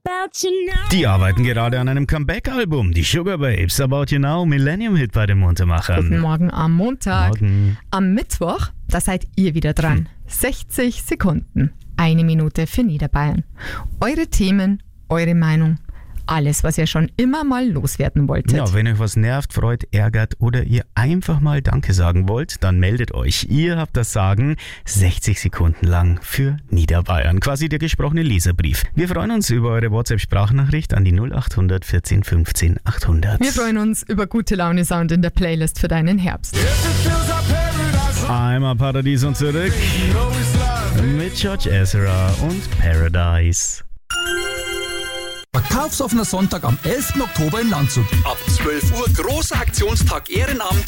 Die arbeiten gerade an einem Comeback-Album, die Sugar Babes, About You Now, Millennium-Hit bei den Muntermachern. Guten Morgen am Montag. Morgen. Am Mittwoch, da seid ihr wieder dran. 60 Sekunden, 1 Minute für Niederbayern. Eure Themen, eure Meinung, alles, was ihr schon immer mal loswerden wolltet. Ja, wenn euch was nervt, freut, ärgert oder ihr einfach mal Danke sagen wollt, dann meldet euch. Ihr habt das Sagen 60 Sekunden lang für Niederbayern. Quasi der gesprochene Leserbrief. Wir freuen uns über eure WhatsApp-Sprachnachricht an die 0800 14 15 800. Wir freuen uns über gute Laune-Sound in der Playlist für deinen Herbst. Einmal Paradies und zurück mit George Ezra und Paradise. Verkaufsoffener Sonntag am 11. Oktober in Landshut. Ab 12 Uhr großer Aktionstag Ehrenamt